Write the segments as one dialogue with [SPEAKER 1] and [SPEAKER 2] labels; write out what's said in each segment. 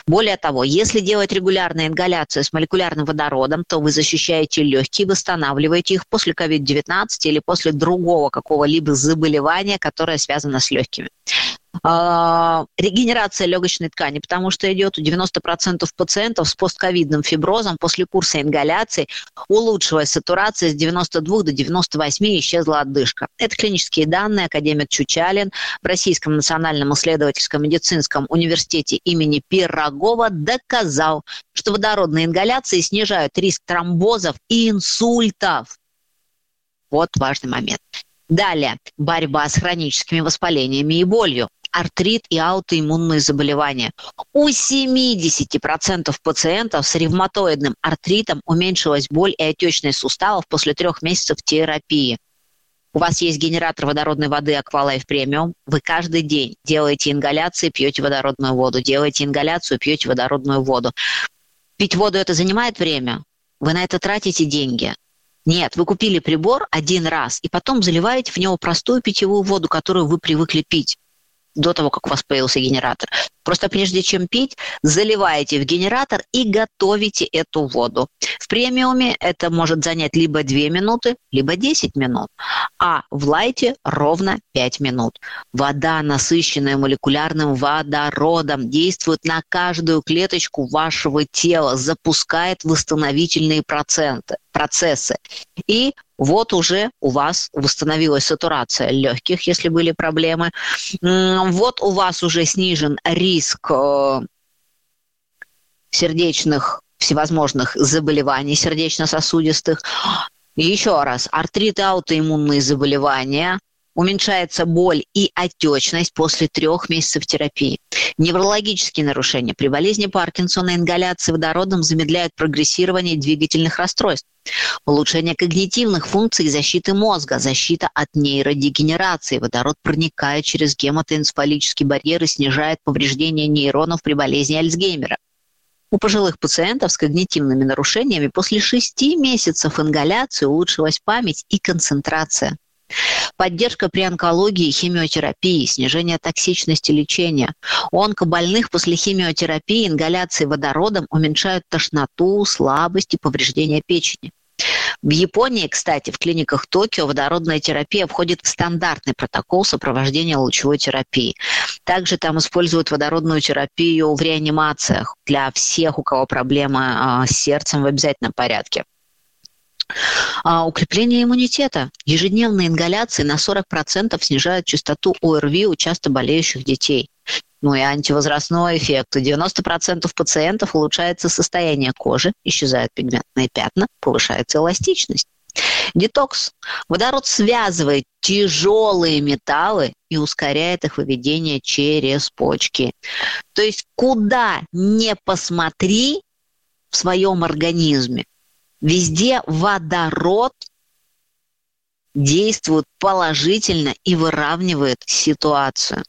[SPEAKER 1] Более того, если делать регулярную ингаляцию с молекулярным водородом, то вы защищаете легкие, восстанавливаете их после COVID-19 или после другого какого-либо заболевания, которое связано с легкими. Регенерация легочной ткани, потому что идет у 90% пациентов с постковидным фиброзом после курса ингаляции улучшилась сатурация с 92 до 98, исчезла одышка. Это клинические данные. Академик Чучалин в Российском национальном исследовательском медицинском университете имени Пирогова доказал, что водородные ингаляции снижают риск тромбозов и инсультов. Вот важный момент. Далее. Борьба с хроническими воспалениями и болью. Артрит и аутоиммунные заболевания. У 70% пациентов с ревматоидным артритом уменьшилась боль и отечность суставов после 3 месяцев терапии. У вас есть генератор водородной воды Aqualife Premium. Вы каждый день делаете ингаляции, пьете водородную воду. Делаете ингаляцию, пьете водородную воду. Пить воду – это занимает время? Вы на это тратите деньги? Нет, вы купили прибор один раз и потом заливаете в него простую питьевую воду, которую вы привыкли пить до того, как у вас появился генератор. Просто прежде чем пить, заливаете в генератор и готовите эту воду. В премиуме это может занять либо 2 минуты, либо 10 минут, а в лайте ровно 5 минут. Вода, насыщенная молекулярным водородом, действует на каждую клеточку вашего тела, запускает восстановительные процессы. И вот уже у вас восстановилась сатурация легких, если были проблемы. Вот у вас уже снижен риск сердечных всевозможных заболеваний сердечно-сосудистых. И еще раз, артрит и аутоиммунные заболевания, уменьшается боль и отечность после 3 месяцев терапии. Неврологические нарушения. При болезни Паркинсона ингаляции водородом замедляют прогрессирование двигательных расстройств. Улучшение когнитивных функций и защиты мозга. Защита от нейродегенерации. Водород проникает через гематоэнцефалический барьер и снижает повреждение нейронов при болезни Альцгеймера. У пожилых пациентов с когнитивными нарушениями после 6 месяцев ингаляции улучшилась память и концентрация. Поддержка при онкологии и химиотерапии, снижение токсичности лечения. У онкобольных после химиотерапии ингаляции водородом уменьшают тошноту, слабость и повреждение печени. В Японии, кстати, в клиниках Токио водородная терапия входит в стандартный протокол сопровождения лучевой терапии. Также там используют водородную терапию в реанимациях для всех, у кого проблемы с сердцем, в обязательном порядке. Укрепление иммунитета. Ежедневные ингаляции на 40% снижают частоту ОРВИ у часто болеющих детей. Ну и антивозрастной эффект. У 90% пациентов улучшается состояние кожи, исчезают пигментные пятна, повышается эластичность. Детокс. Водород связывает тяжелые металлы и ускоряет их выведение через почки. То есть куда ни посмотри в своем организме, везде водород действует положительно и выравнивает ситуацию.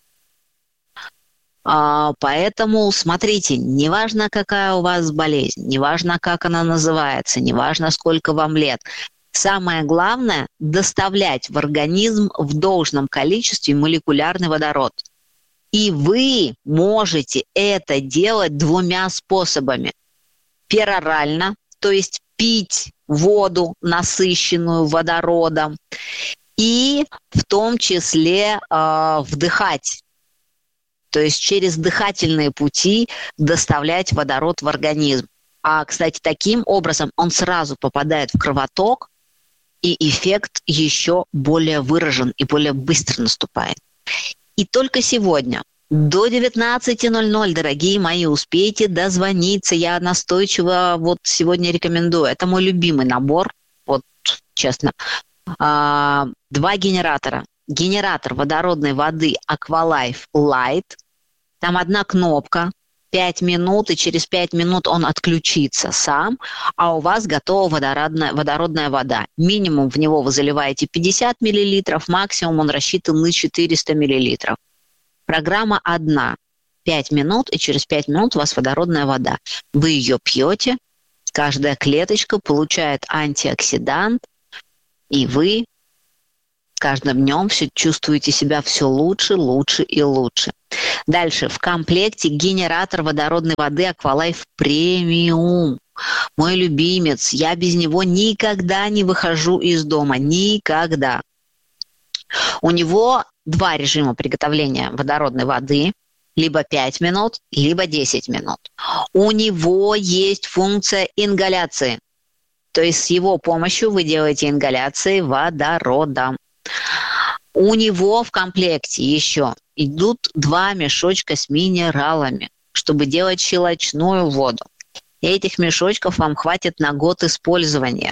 [SPEAKER 1] Поэтому смотрите, неважно, какая у вас болезнь, неважно, как она называется, неважно, сколько вам лет. Самое главное – доставлять в организм в должном количестве молекулярный водород. И вы можете это делать 2 способами. Перорально, то есть пить воду, насыщенную водородом, и в том числе вдыхать, то есть через дыхательные пути доставлять водород в организм. Кстати, таким образом он сразу попадает в кровоток, и эффект еще более выражен и более быстро наступает. И только сегодня до 19:00, дорогие мои, успейте дозвониться. Я настойчиво сегодня рекомендую. Это мой любимый набор, честно. 2 генератора. Генератор водородной воды Aqualife Light. Там 1 кнопка. 5 минут, и через 5 минут он отключится сам, а у вас готова водородная вода. Минимум в него вы заливаете 50 мл, максимум он рассчитан на 400 мл. Программа одна. 5 минут, и через 5 минут у вас водородная вода. Вы ее пьете, каждая клеточка получает антиоксидант, и вы с каждым днем чувствуете себя все лучше, лучше и лучше. Дальше. В комплекте генератор водородной воды Aqualife Premium. Мой любимец. Я без него никогда не выхожу из дома. Никогда. У него 2 режима приготовления водородной воды. Либо 5 минут, либо 10 минут. У него есть функция ингаляции. То есть с его помощью вы делаете ингаляции водорода. У него в комплекте еще идут 2 мешочка с минералами, чтобы делать щелочную воду. И этих мешочков вам хватит на год использования.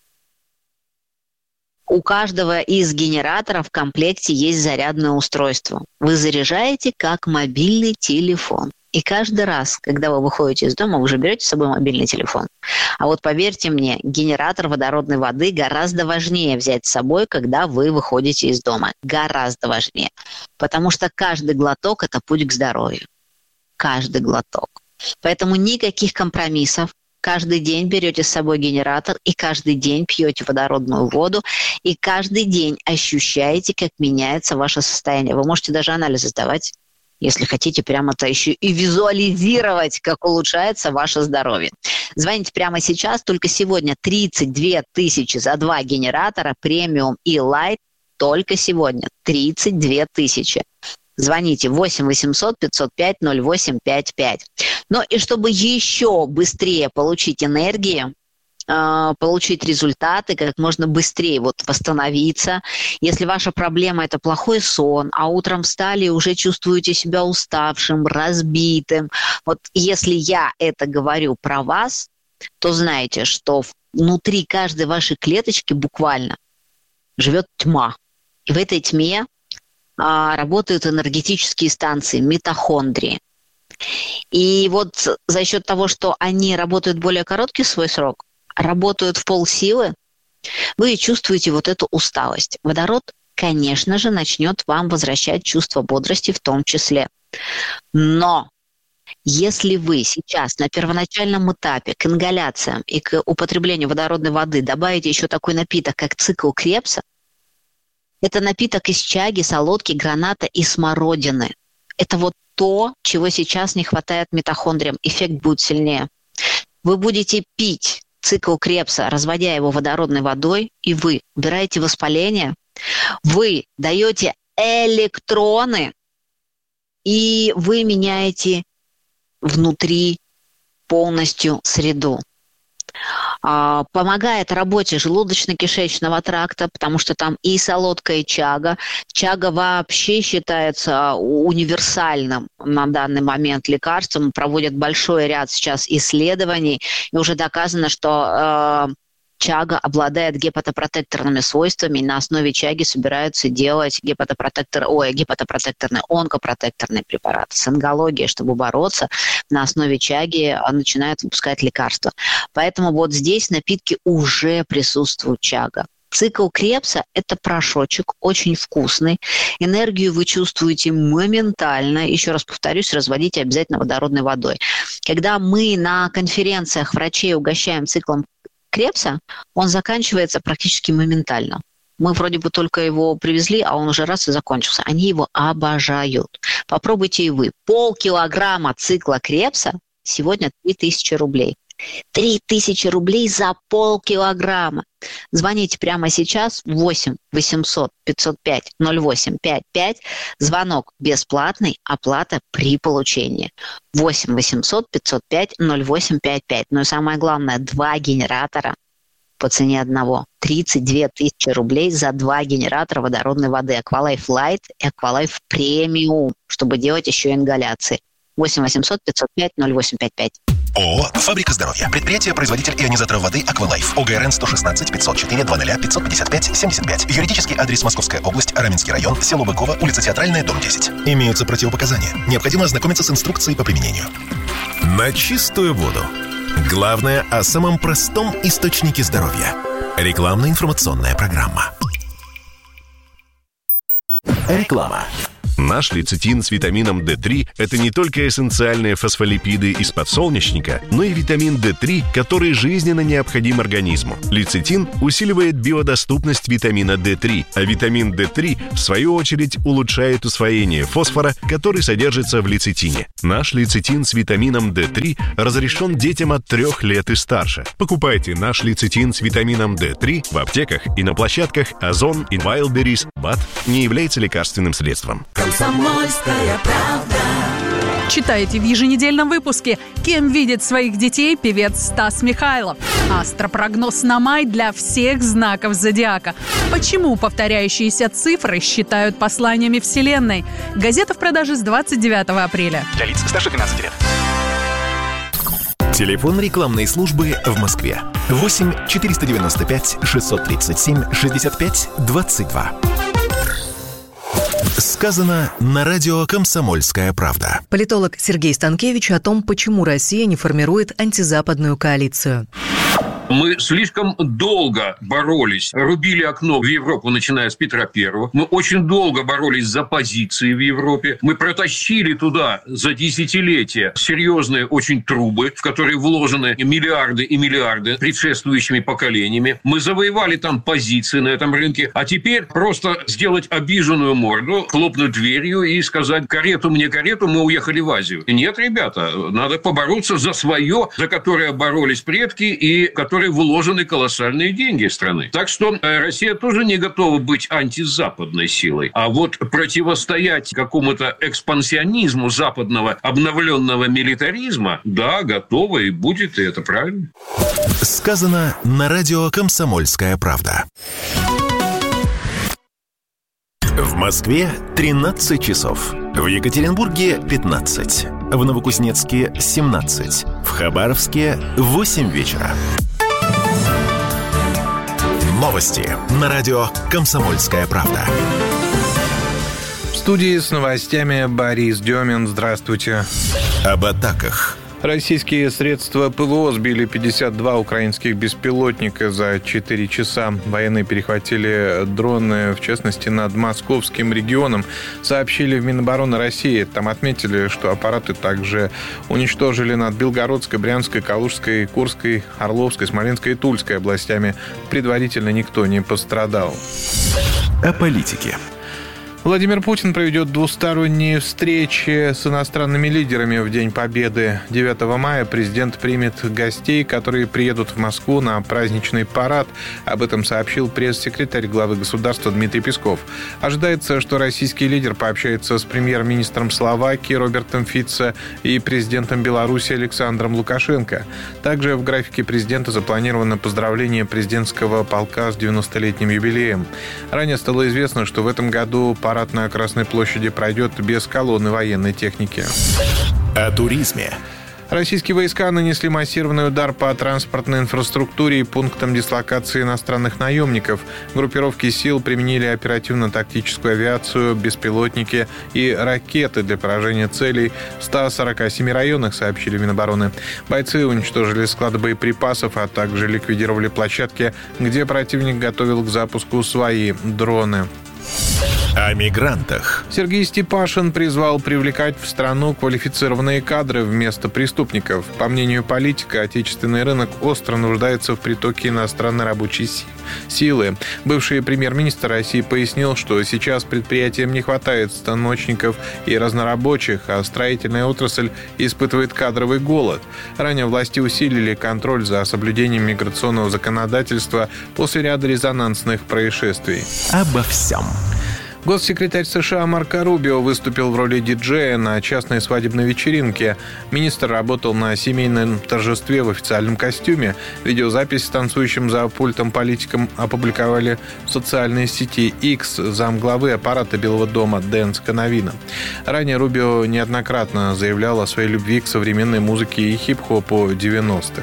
[SPEAKER 1] У каждого из генераторов в комплекте есть зарядное устройство. Вы заряжаете как мобильный телефон. И каждый раз, когда вы выходите из дома, вы уже берете с собой мобильный телефон. А вот поверьте мне, генератор водородной воды гораздо важнее взять с собой, когда вы выходите из дома. Гораздо важнее. Потому что каждый глоток – это путь к здоровью. Каждый глоток. Поэтому никаких компромиссов. Каждый день берете с собой генератор, и каждый день пьете водородную воду, и каждый день ощущаете, как меняется ваше состояние. Вы можете даже анализы сдавать, если хотите прямо-то еще и визуализировать, как улучшается ваше здоровье. Звоните прямо сейчас, только сегодня 32 тысячи за 2 генератора, премиум и лайт, только сегодня 32 тысячи. Звоните 8 800 505 0855. Ну и чтобы еще быстрее получить энергию, получить результаты, как можно быстрее восстановиться. Если ваша проблема – это плохой сон, а утром встали и уже чувствуете себя уставшим, разбитым. Вот если я это говорю про вас, то знаете, что внутри каждой вашей клеточки буквально живет тьма. И в этой тьме работают энергетические станции, митохондрии. И вот за счет того, что они работают более короткий свой срок, работают в полсилы, вы чувствуете вот эту усталость. Водород, конечно же, начнет вам возвращать чувство бодрости в том числе. Но если вы сейчас на первоначальном этапе к ингаляциям и к употреблению водородной воды добавите еще такой напиток, как цикл Крепса, это напиток из чаги, солодки, граната и смородины. Это вот то, чего сейчас не хватает митохондриям. Эффект будет сильнее. Вы будете пить цикл Крепса, разводя его водородной водой, и вы убираете воспаление, вы даете электроны, и вы меняете внутри полностью среду. Помогает работе желудочно-кишечного тракта, потому что там и солодка, и чага. Чага вообще считается универсальным на данный момент лекарством. Проводят большой ряд сейчас исследований, и уже доказано, что чага обладает гепатопротекторными свойствами, и на основе чаги собираются делать гепатопротекторные, онкопротекторные препараты. С онкологией, чтобы бороться, на основе чаги начинают выпускать лекарства. Поэтому вот здесь в напитке уже присутствует чага. Цикл Крепса – это порошочек, очень вкусный. Энергию вы чувствуете моментально. Еще раз повторюсь, разводите обязательно водородной водой. Когда мы на конференциях врачей угощаем циклом Крепса, он заканчивается практически моментально. Мы вроде бы только его привезли, а он уже раз и закончился. Они его обожают. Попробуйте и вы. Полкилограмма цикла Крепса сегодня 3000 рублей. 3000 рублей за полкилограмма. Звоните прямо сейчас 8 800 505 0855. Звонок бесплатный, оплата при получении. 8 800 505 0855. Ну и самое главное, 2 генератора по цене одного. 32 тысячи рублей за 2 генератора водородной воды. Aqualife Light и Aqualife Premium, чтобы делать еще ингаляции. 8 800 505 0855.
[SPEAKER 2] ООО «Фабрика здоровья». Предприятие-производитель ионизаторов воды «Аквалайф». ОГРН 116 504 00 555 75. Юридический адрес: Московская область, Раменский район, село Быково, улица Театральная, дом 10. Имеются противопоказания. Необходимо ознакомиться с инструкцией по применению. На чистую воду. Главное о самом простом источнике здоровья. Рекламно-информационная программа.
[SPEAKER 3] Реклама. Наш лецитин с витамином D3 – это не только эссенциальные фосфолипиды из подсолнечника, но и витамин D3, который жизненно необходим организму. Лецитин усиливает биодоступность витамина D3, а витамин D3, в свою очередь, улучшает усвоение фосфора, который содержится в лецитине. Наш лецитин с витамином D3 разрешен детям от 3 лет и старше. Покупайте наш лецитин с витамином D3 в аптеках и на площадках Озон и Wildberries. БАД не является лекарственным средством.
[SPEAKER 4] «Комсомольская правда».
[SPEAKER 5] Читайте в еженедельном выпуске, кем видит своих детей певец Стас Михайлов. Астропрогноз на май для всех знаков зодиака. Почему повторяющиеся цифры считают посланиями Вселенной? Газета в продаже с 29 апреля.
[SPEAKER 6] Для лиц старше 12 лет.
[SPEAKER 2] Телефон рекламной службы в Москве. 8 495 637 65 22. Сказано на радио «Комсомольская правда».
[SPEAKER 7] Политолог Сергей Станкевич о том, почему Россия не формирует антизападную коалицию.
[SPEAKER 8] Мы слишком долго боролись, рубили окно в Европу, начиная с Петра I. Мы очень долго боролись за позиции в Европе. Мы протащили туда за десятилетия серьезные очень трубы, в которые вложены миллиарды и миллиарды предшествующими поколениями. Мы завоевали там позиции на этом рынке. А теперь просто сделать обиженную морду, хлопнуть дверью и сказать: карету мне, карету, мы уехали в Азию. Нет, ребята, надо побороться за свое, за которое боролись предки и которые вложены колоссальные деньги страны. Так что Россия тоже не готова быть антизападной силой. А вот противостоять какому-то экспансионизму западного обновленного милитаризма, да, готова и будет, и это правильно.
[SPEAKER 2] Сказано на радио «Комсомольская правда». В Москве 13 часов. В Екатеринбурге 15. В Новокузнецке 17. В Хабаровске 8 вечера. Новости на радио «Комсомольская правда».
[SPEAKER 9] В студии с новостями Борис Демин. Здравствуйте.
[SPEAKER 2] Об атаках.
[SPEAKER 9] Российские средства ПВО сбили 52 украинских беспилотника за 4 часа. Военные перехватили дроны, в частности, над московским регионом, сообщили в Минобороны России. Там отметили, что аппараты также уничтожили над Белгородской, Брянской, Калужской, Курской, Орловской, Смоленской и Тульской областями. Предварительно никто не пострадал.
[SPEAKER 2] О политике.
[SPEAKER 9] Владимир Путин проведет двусторонние встречи с иностранными лидерами в День Победы. 9 мая президент примет гостей, которые приедут в Москву на праздничный парад. Об этом сообщил пресс-секретарь главы государства Дмитрий Песков. Ожидается, что российский лидер пообщается с премьер-министром Словакии Робертом Фицо и президентом Беларуси Александром Лукашенко. Также в графике президента запланировано поздравление президентского полка с 90-летним юбилеем. Ранее стало известно, что в этом году парад на Красной площади пройдет без колонны военной техники.
[SPEAKER 2] О туризме.
[SPEAKER 9] Российские войска нанесли массированный удар по транспортной инфраструктуре и пунктам дислокации иностранных наемников. Группировки сил применили оперативно-тактическую авиацию, беспилотники и ракеты для поражения целей в 147 районах, сообщили в Минобороны. Бойцы уничтожили склады боеприпасов, а также ликвидировали площадки, где противник готовил к запуску свои дроны.
[SPEAKER 2] О мигрантах.
[SPEAKER 9] Сергей Степашин призвал привлекать в страну квалифицированные кадры вместо преступников. По мнению политика, отечественный рынок остро нуждается в притоке иностранной рабочей силы. Бывший премьер-министр России пояснил, что сейчас предприятиям не хватает станочников и разнорабочих, а строительная отрасль испытывает кадровый голод. Ранее власти усилили контроль за соблюдением миграционного законодательства после ряда резонансных происшествий.
[SPEAKER 2] Обо всем.
[SPEAKER 9] Госсекретарь США Марко Рубио выступил в роли диджея на частной свадебной вечеринке. Министр работал на семейном торжестве в официальном костюме. Видеозапись с танцующим за пультом политиком опубликовали в социальной сети X замглавы аппарата Белого дома Дэн Скановино. Ранее Рубио неоднократно заявлял о своей любви к современной музыке и хип-хопу 90-х.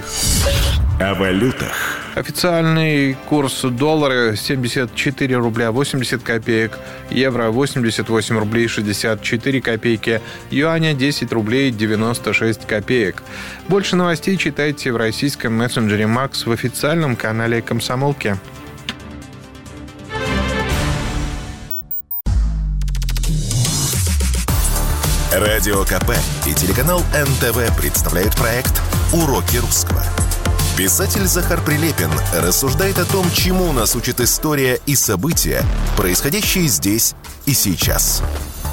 [SPEAKER 2] О валютах.
[SPEAKER 9] Официальный курс доллара 74 рубля 80 копеек, евро 88 рублей 64 копейки, юаня 10 рублей 96 копеек. Больше новостей читайте в российском мессенджере Макс в официальном канале «Комсомолки».
[SPEAKER 2] Радио КП и телеканал НТВ представляют проект «Уроки русского». Писатель Захар Прилепин рассуждает о том, чему нас учит история и события, происходящие здесь и сейчас.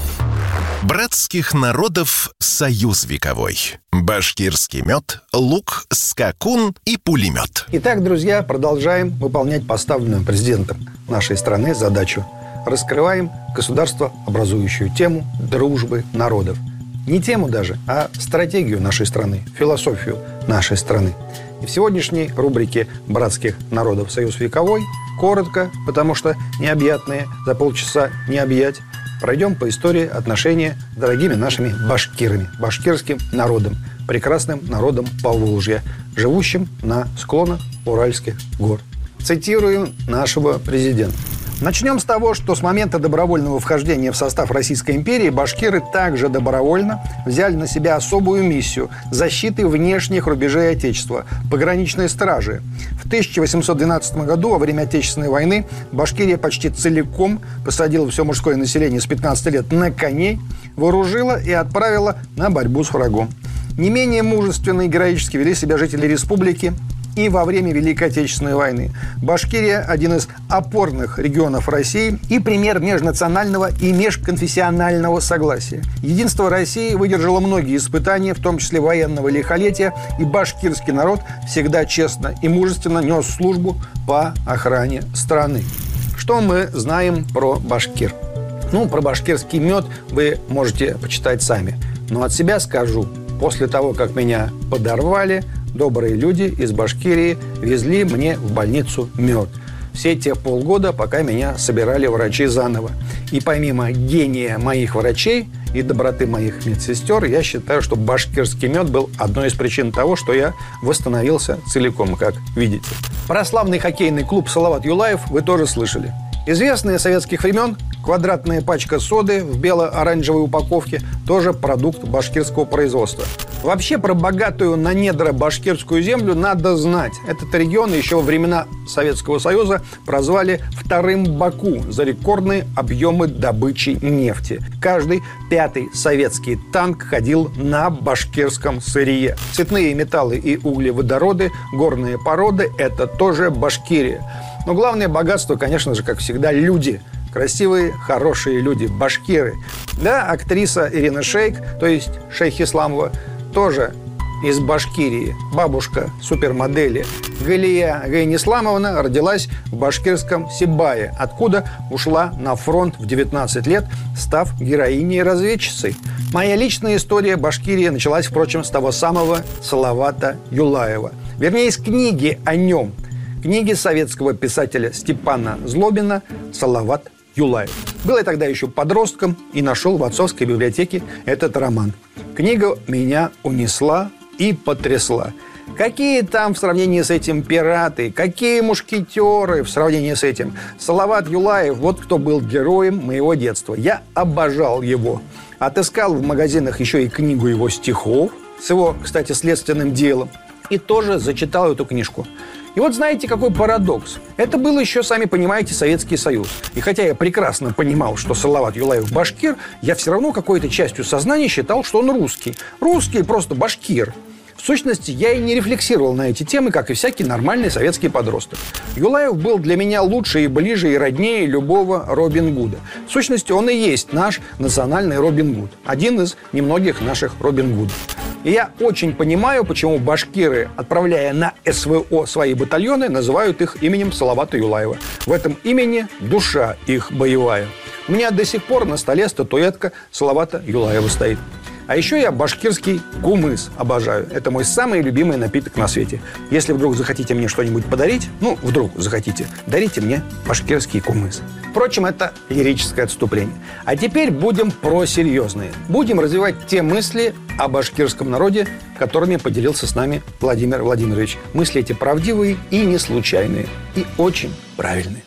[SPEAKER 2] Братских народов союз вековой. Башкирский мед, лук, скакун и пулемет.
[SPEAKER 6] Итак, друзья, продолжаем выполнять поставленную президентом нашей страны задачу. Раскрываем государствообразующую тему дружбы народов. Не тему даже, а стратегию нашей страны, философию нашей страны. И в сегодняшней рубрике «Братских народов союз вековой» коротко, потому что необъятные за полчаса не объять, пройдем по истории отношения с дорогими нашими башкирами, башкирским народом, прекрасным народом Поволжья, живущим на склонах Уральских гор. Цитирую нашего президента. Начнем с того, что с момента добровольного вхождения в состав Российской империи башкиры также добровольно взяли на себя особую миссию защиты внешних рубежей Отечества – пограничной стражи. В 1812 году, во время Отечественной войны, Башкирия почти целиком посадила все мужское население с 15 лет на коней, вооружила и отправила на борьбу с врагом. Не менее мужественно и героически вели себя жители республики и во время Великой Отечественной войны. Башкирия – один из опорных регионов России и пример межнационального и межконфессионального согласия. Единство России выдержало многие испытания, в том числе военного лихолетия, и башкирский народ всегда честно и мужественно нес службу по охране страны. Что мы знаем про башкир? Про башкирский мед вы можете почитать сами. Но от себя скажу, после того, как меня подорвали, добрые люди из Башкирии везли мне в больницу мед. Все те полгода, пока меня собирали врачи заново. И помимо гения моих врачей и доброты моих медсестер, я считаю, что башкирский мед был одной из причин того, что я восстановился целиком, как видите. Про славный хоккейный клуб «Салават Юлаев» вы тоже слышали. Известная с советских времен квадратная пачка соды в бело-оранжевой упаковке – тоже продукт башкирского производства. Вообще, про богатую на недра башкирскую землю надо знать. Этот регион еще во времена Советского Союза прозвали «вторым Баку» за рекордные объемы добычи нефти. Каждый пятый советский танк ходил на башкирском сырье. Цветные металлы и углеводороды, горные породы – это тоже Башкирия. Но главное богатство, конечно же, как всегда, люди. Красивые, хорошие люди, башкиры. Да, актриса Ирина Шейк, то есть Шейх Исламова, тоже из Башкирии. Бабушка супермодели Галия Гайнисламовна родилась в башкирском Сибае, откуда ушла на фронт в 19 лет, став героиней-разведчицей. Моя личная история Башкирии началась, впрочем, с того самого Салавата Юлаева. Вернее, из книги о нем. Книги советского писателя Степана Злобина «Салават Юлаев». Был я тогда еще подростком и нашел в отцовской библиотеке этот роман. Книга меня унесла и потрясла. Какие там в сравнении с этим пираты, какие мушкетеры в сравнении с этим. Салават Юлаев, вот кто был героем моего детства. Я обожал его. Отыскал в магазинах еще и книгу его стихов с его, кстати, следственным делом. И тоже зачитал эту книжку. И вот знаете, какой парадокс. Это был еще, сами понимаете, Советский Союз. И хотя я прекрасно понимал, что Салават Юлаев башкир, я все равно какой-то частью сознания считал, что он русский. Русский просто башкир. В сущности, я и не рефлексировал на эти темы, как и всякий нормальный советский подросток. Юлаев был для меня лучше и ближе и роднее любого Робин Гуда. В сущности, он и есть наш национальный Робин Гуд. Один из немногих наших Робин Гудов. И я очень понимаю, почему башкиры, отправляя на СВО свои батальоны, называют их именем Салавата Юлаева. В этом имени душа их боевая. У меня до сих пор на столе статуэтка Салавата Юлаева стоит. А еще я башкирский кумыс обожаю. Это мой самый любимый напиток на свете. Если вдруг захотите мне что-нибудь подарить, вдруг захотите, дарите мне башкирский кумыс. Впрочем, это лирическое отступление. А теперь будем про серьезные. Будем развивать те мысли о башкирском народе, которыми поделился с нами Владимир Владимирович. Мысли эти правдивые и не случайные. И очень правильные.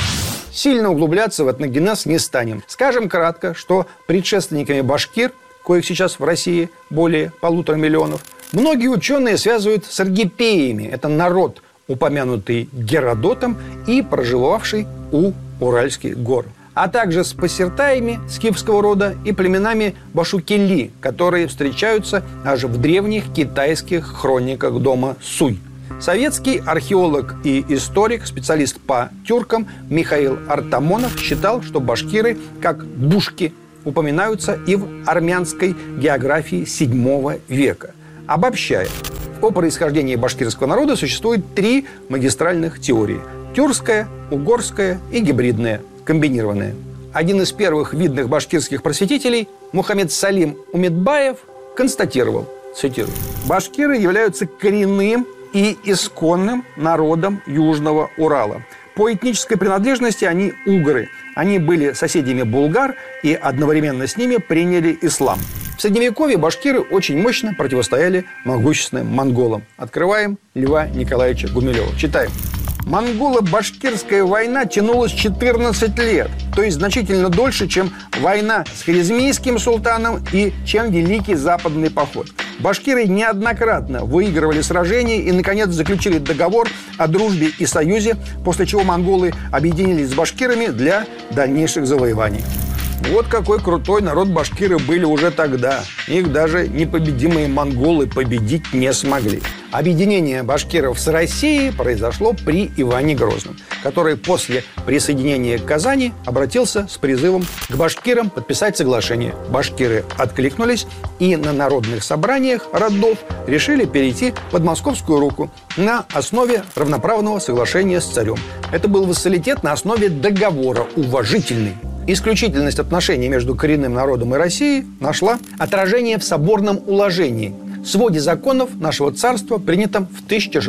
[SPEAKER 6] Сильно углубляться в этногенез не станем. Скажем кратко, что предшественниками башкир, коих сейчас в России более 1,5 миллиона, многие ученые связывают с аргипеями. Это народ, упомянутый Геродотом и проживавший у Уральских гор. а также с пассертаями скифского рода и племенами башукели, которые встречаются аж в древних китайских хрониках дома Суй. Советский археолог и историк, специалист по тюркам Михаил Артамонов считал, что башкиры, как бушки, упоминаются и в армянской географии VII века. Обобщая, о происхождении башкирского народа существует 3 магистральных теории – тюркская, угорская и гибридная, комбинированная. Один из первых видных башкирских просветителей, Мухаммед Салим Умедбаев, констатировал, цитирую, «Башкиры являются коренным и исконным народом Южного Урала. По этнической принадлежности они угры. Они были соседями булгар и одновременно с ними приняли ислам. В Средневековье башкиры очень мощно противостояли могущественным монголам. Открываем Льва Николаевича Гумилева. Читаем. Монголо-башкирская война тянулась 14 лет, то есть значительно дольше, чем война с Хорезмийским султаном и чем Великий Западный поход. Башкиры неоднократно выигрывали сражения и, наконец, заключили договор о дружбе и союзе, после чего монголы объединились с башкирами для дальнейших завоеваний. Вот какой крутой народ башкиры были уже тогда. Их даже непобедимые монголы победить не смогли. Объединение башкиров с Россией произошло при Иване Грозном, который после присоединения к Казани обратился с призывом к башкирам подписать соглашение. Башкиры откликнулись и на народных собраниях родов решили перейти под московскую руку на основе равноправного соглашения с царем. Это был вассалитет на основе договора, уважительный. Исключительность отношений между коренным народом и Россией нашла отражение в соборном уложении, своде законов нашего царства, принятом в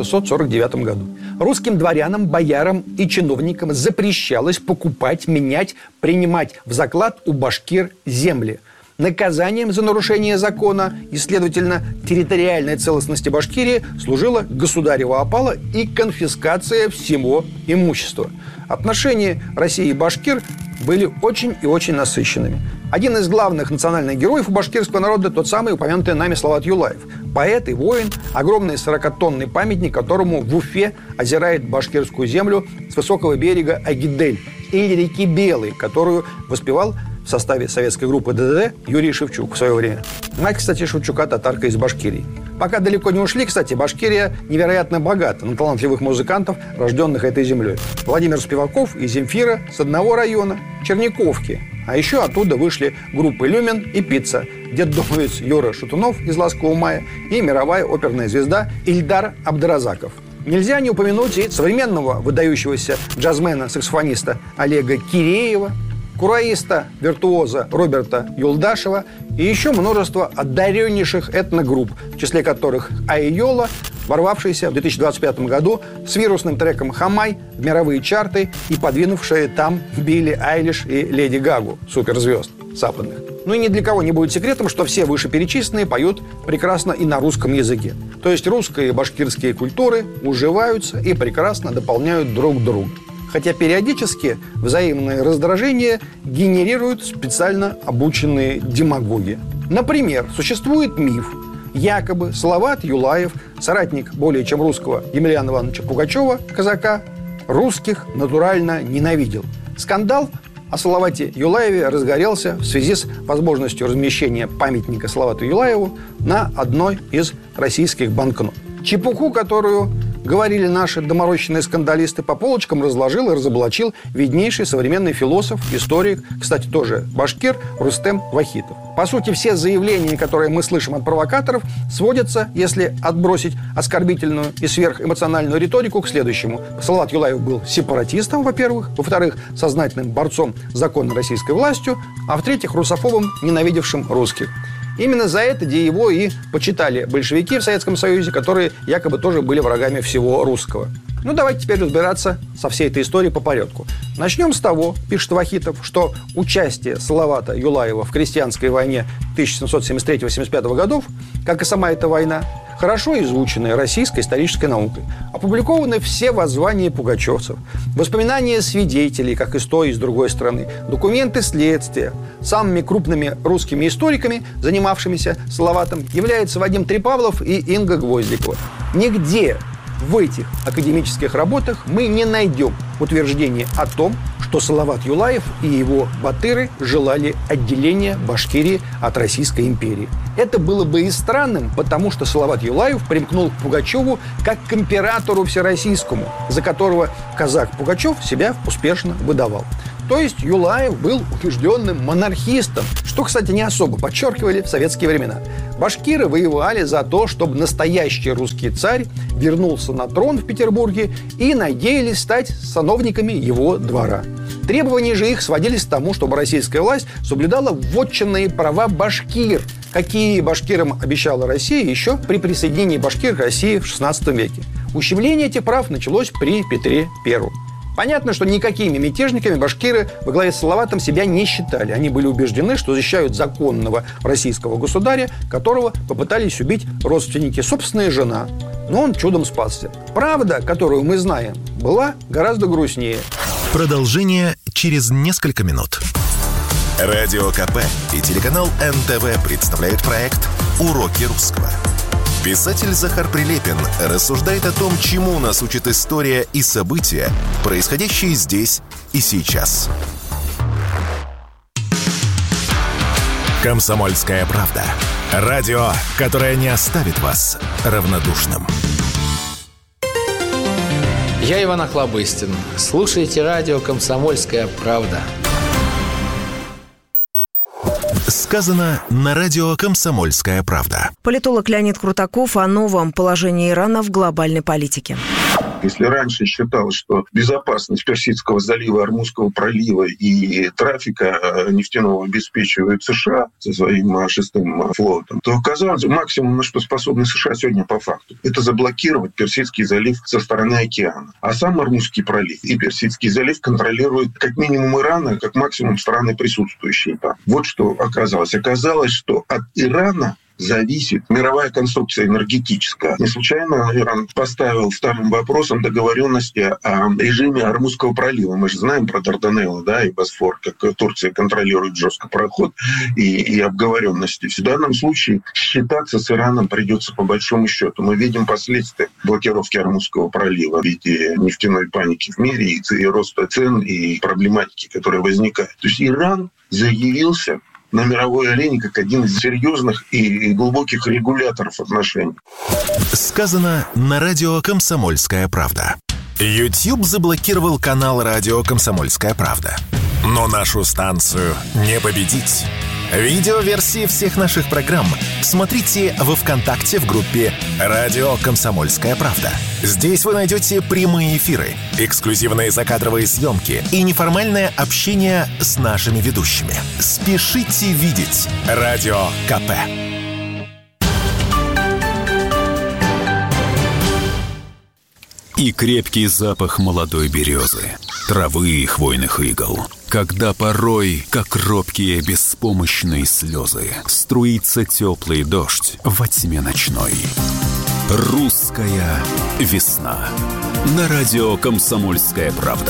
[SPEAKER 6] 1649 году. Русским дворянам, боярам и чиновникам запрещалось покупать, менять, принимать в заклад у башкир земли. Наказанием за нарушение закона и, следовательно, территориальной целостности Башкирии служила государева опала и конфискация всего имущества. Отношения России и башкир были очень и очень насыщенными. Один из главных национальных героев у башкирского народа – тот самый упомянутый нами Салават Юлаев. Поэт и воин, огромный 40-тонный памятник, которому в Уфе озирает башкирскую землю с высокого берега Агидель или реки Белой, которую воспевал в составе советской группы ДДД Юрий Шевчук в свое время. Мать, кстати, Шевчука татарка из Башкирии. Пока далеко не ушли, кстати, Башкирия невероятно богата на талантливых музыкантов, рожденных этой землей. Владимир Спиваков и Земфира с одного района – Черниковки. А еще оттуда вышли группы «Люмен» и «Пицца», детдомовец Юра Шатунов из «Ласкового мая» и мировая оперная звезда Ильдар Абдыразаков. Нельзя не упомянуть и современного выдающегося джазмена-саксофониста Олега Киреева, кураиста, виртуоза Роберта Юлдашева и еще множество одареннейших этногрупп, в числе которых Айола, ворвавшаяся в 2025 году с вирусным треком «Хамай» в мировые чарты и подвинувшая там Билли Айлиш и Леди Гагу, суперзвезд западных. Ну и ни для кого не будет секретом, что все вышеперечисленные поют прекрасно и на русском языке. То есть русские и башкирские культуры уживаются и прекрасно дополняют друг друга. Хотя периодически взаимное раздражение генерируют специально обученные демагоги. Например, существует миф. Якобы Салават Юлаев, соратник более чем русского Емельяна Ивановича Пугачева, казака, русских натурально ненавидел. Скандал о Салавате Юлаеве разгорелся в связи с возможностью размещения памятника Салавату Юлаеву на одной из российских банкнот. Чепуху, которую говорили наши доморощенные скандалисты, по полочкам разложил и разоблачил виднейший современный философ, историк, кстати, тоже башкир, Рустем Вахитов. По сути, все заявления, которые мы слышим от провокаторов, сводятся, если отбросить оскорбительную и сверхэмоциональную риторику, к следующему. Салават Юлаев был сепаратистом, во-первых, во-вторых, сознательным борцом с законной российской властью, а в-третьих, русофобом, ненавидевшим русских. Именно за это его и почитали большевики в Советском Союзе, которые якобы тоже были врагами всего русского. Ну, давайте теперь разбираться со всей этой историей по порядку. Начнем с того, пишет Вахитов, что участие Салавата Юлаева в крестьянской войне 1773-75 годов, как и сама эта война, хорошо изученные российской исторической наукой. Опубликованы все воззвания пугачевцев, воспоминания свидетелей, как и с той, и с другой стороны, документы следствия. Самыми крупными русскими историками, занимавшимися Салаватом, являются Вадим Трепавлов и Инга Гвоздикова. Нигде в этих академических работах мы не найдем утверждения о том, что Салават Юлаев и его батыры желали отделения Башкирии от Российской империи. Это было бы и странным, потому что Салават Юлаев примкнул к Пугачеву как к императору всероссийскому, за которого казак Пугачев себя успешно выдавал. То есть Юлаев был убежденным монархистом, что, кстати, не особо подчеркивали в советские времена. Башкиры воевали за то, чтобы настоящий русский царь вернулся на трон в Петербурге и надеялись стать сановниками его двора. Требования же их сводились к тому, чтобы российская власть соблюдала вотчинные права башкир, какие башкирам обещала Россия еще при присоединении башкир к России в XVI веке. Ущемление этих прав началось при Петре I. Понятно, что никакими мятежниками башкиры во главе с Салаватом себя не считали. Они были убеждены, что защищают законного российского государя, которого попытались убить родственники, собственная жена. Но он чудом спасся. Правда, которую мы знаем, была гораздо грустнее.
[SPEAKER 2] Продолжение через несколько минут. Радио КП и телеканал НТВ представляют проект «Уроки русского». Писатель Захар Прилепин рассуждает о том, чему нас учит история и события, происходящие здесь и сейчас. «Комсомольская правда». Радио, которое не оставит вас равнодушным.
[SPEAKER 10] Я Иван Охлобыстин. Слушайте радио «Комсомольская правда».
[SPEAKER 2] Сказано на радио «Комсомольская правда».
[SPEAKER 11] Политолог Леонид Крутаков о новом положении Ирана в глобальной политике.
[SPEAKER 12] Если раньше считалось, что безопасность Персидского залива, Ормузского пролива и трафика нефтяного обеспечивают США со своим 6-м флотом, то оказалось, максимум, на что способны США сегодня по факту, это заблокировать Персидский залив со стороны океана. А сам Ормузский пролив и Персидский залив контролируют как минимум Иран, а как максимум страны, присутствующие там. Вот что оказалось. Оказалось, что от Ирана зависит мировая конструкция энергетическая. Не случайно Иран поставил вторым вопросом договоренности о режиме Ормузского пролива. Мы же знаем про Дарданеллы, да, и Босфор, как Турция контролирует жестко проход и обговоренности. В данном случае считаться с Ираном придется по большому счету. Мы видим последствия блокировки Ормузского пролива в виде нефтяной паники в мире и роста цен и проблематики, которая возникает. То есть Иран заявился на мировой арене как один из серьезных и глубоких регуляторов отношений.
[SPEAKER 2] Сказано на радио «Комсомольская правда». YouTube заблокировал канал радио «Комсомольская правда». Но нашу станцию не победить. Видеоверсии всех наших программ смотрите во ВКонтакте в группе «Радио Комсомольская правда». Здесь вы найдете прямые эфиры, эксклюзивные закадровые съемки и неформальное общение с нашими ведущими. Спешите видеть Радио КП.
[SPEAKER 13] И крепкий запах молодой березы, травы и хвойных игл. Когда порой, как робкие беспомощные слезы, струится теплый дождь во тьме ночной. Русская весна. На радио «Комсомольская правда».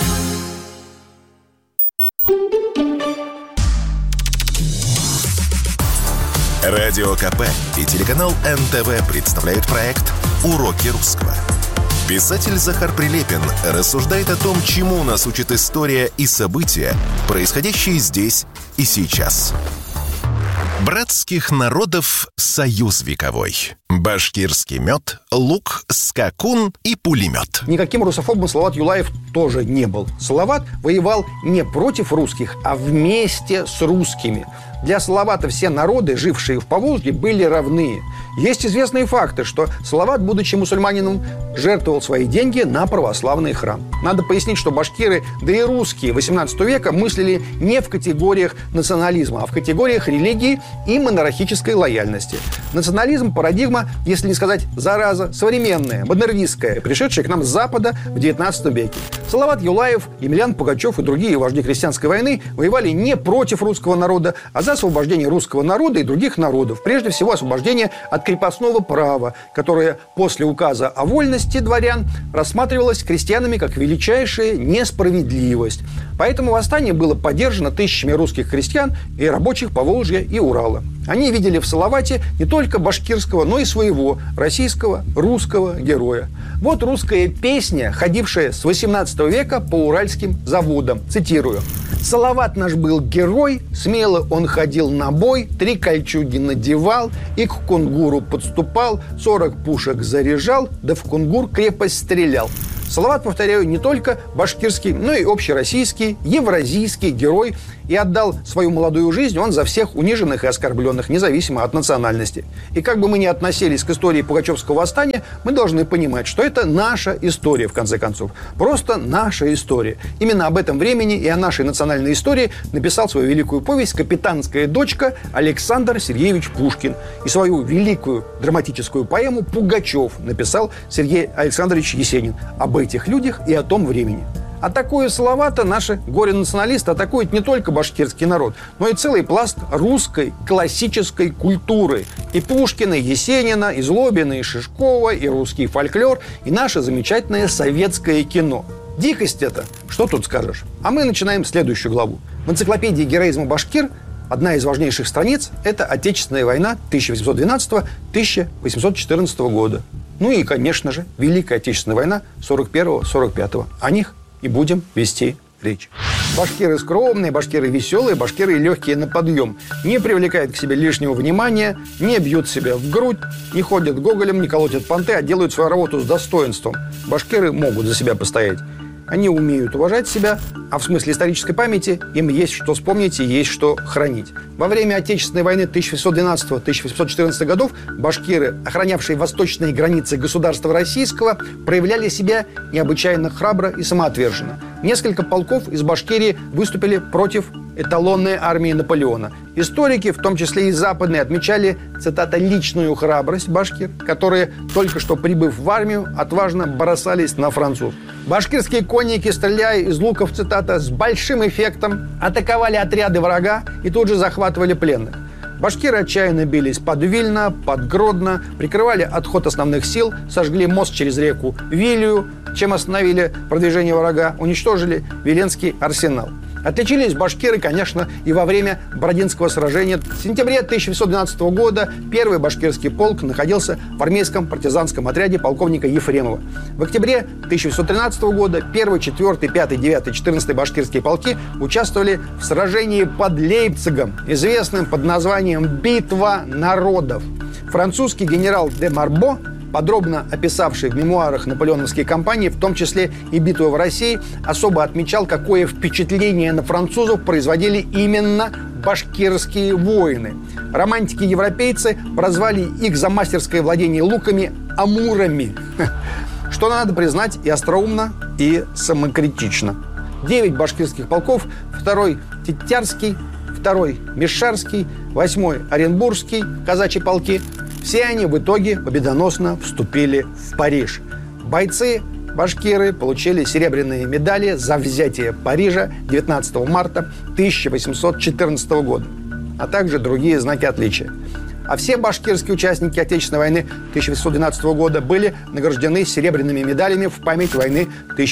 [SPEAKER 2] Радио КП и телеканал НТВ представляют проект «Уроки русского». Писатель Захар Прилепин рассуждает о том, чему нас учит история и события, происходящие здесь и сейчас. Братских народов союз вековой. Башкирский мед, лук, скакун и пулемет.
[SPEAKER 6] Никаким русофобом Салават Юлаев тоже не был. Салават воевал не против русских, а вместе с русскими. Для Салавата все народы, жившие в Поволжье, были равны. Есть известные факты, что Салават, будучи мусульманином, жертвовал свои деньги на православный храм. Надо пояснить, что башкиры, да и русские XVIII века мыслили не в категориях национализма, а в категориях религии и монархической лояльности. Национализм – парадигма, если не сказать зараза, современная, модернистская, пришедшая к нам с Запада в XIX веке. Салават Юлаев, Емельян Пугачев и другие вожди крестьянской войны воевали не против русского народа, а за освобождение русского народа и других народов. Прежде всего, освобождение от крепостного права, которое после указа о вольности дворян рассматривалось крестьянами как величайшая несправедливость. Поэтому восстание было поддержано тысячами русских крестьян и рабочих Поволжья и Урала. Они видели в Салавате не только башкирского, но и своего российского, русского героя. Вот русская песня, ходившая с 18 века по уральским заводам. Цитирую. «Салават наш был герой, смело он ходил на бой, 3 кольчуги надевал и к кунгуру подступал, 40 пушек заряжал, да в кунгур крепость стрелял». Салават, повторяю, не только башкирский, но и общероссийский, евразийский герой. И отдал свою молодую жизнь он за всех униженных и оскорбленных, независимо от национальности. И как бы мы ни относились к истории Пугачевского восстания, мы должны понимать, что это наша история, в конце концов. Просто наша история. Именно об этом времени и о нашей национальной истории написал свою великую повесть «Капитанская дочка» Александр Сергеевич Пушкин. И свою великую драматическую поэму «Пугачев» написал Сергей Александрович Есенин. Об этих людях и о том времени. Атакуя Салавата, наши горе-националисты атакуют не только башкирский народ, но и целый пласт русской классической культуры. И Пушкина, и Есенина, и Злобина, и Шишкова, и русский фольклор, и наше замечательное советское кино. Дикость это, что тут скажешь? А мы начинаем следующую главу. В энциклопедии героизма башкир одна из важнейших страниц – это Отечественная война 1812-1814 года. Ну и, конечно же, Великая Отечественная война 41-45. О них и будем вести речь. Башкиры скромные, башкиры веселые, башкиры легкие на подъем. Не привлекают к себе лишнего внимания, не бьют себя в грудь, не ходят гоголем, не колотят понты, а делают свою работу с достоинством. Башкиры могут за себя постоять. Они умеют уважать себя, а в смысле исторической памяти им есть что вспомнить и есть что хранить. Во время Отечественной войны 1812-1814 годов башкиры, охранявшие восточные границы государства российского, проявляли себя необычайно храбро и самоотверженно. Несколько полков из Башкирии выступили против эталонной армии Наполеона. Историки, в том числе и западные, отмечали, цитата, «личную храбрость башкир, которые, только что прибыв в армию, отважно бросались на француз». Башкирские конники, стреляя из луков, цитата, «с большим эффектом атаковали отряды врага и тут же захватывали пленных». Башкиры отчаянно бились под Вильно, под Гродно, прикрывали отход основных сил, сожгли мост через реку Вилью, чем остановили продвижение врага, уничтожили Виленский арсенал. Отличились башкиры, конечно, и во время Бородинского сражения. В сентябре 1812 года первый башкирский полк находился в армейском партизанском отряде полковника Ефремова. В октябре 1813 года 1, 4, 5, 9, 14 башкирские полки участвовали в сражении под Лейпцигом, известным под названием «Битва народов». Французский генерал де Марбо, подробно описавший в мемуарах наполеоновские кампании, в том числе и битву в России, особо отмечал, какое впечатление на французов производили именно башкирские воины. Романтики-европейцы прозвали их за мастерское владение луками «амурами», что надо признать и остроумно, и самокритично. 9 башкирских полков, 2-й Тетярский, 2-й Мешарский, 8-й Оренбургский казачьи полки, все они в итоге победоносно вступили в Париж. Бойцы башкиры получили серебряные медали за взятие Парижа 19 марта 1814 года, а также другие знаки отличия. А все башкирские участники Отечественной войны 1812 года были награждены серебряными медалями в память войны